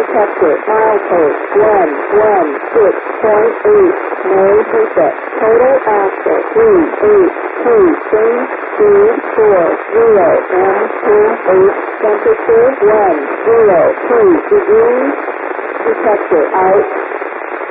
Detector, milepost 116.8, no reset. Total axle 382, change speed 40 M28, temperature 102 degrees. Detector out.